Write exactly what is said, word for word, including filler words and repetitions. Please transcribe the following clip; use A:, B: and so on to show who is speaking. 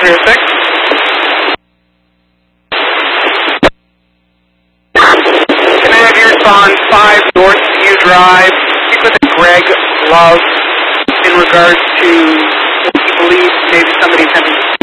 A: zero six. Can I have you respond five Northview Drive? Speak with Greg Love in regards to what he believes maybe somebody attempting to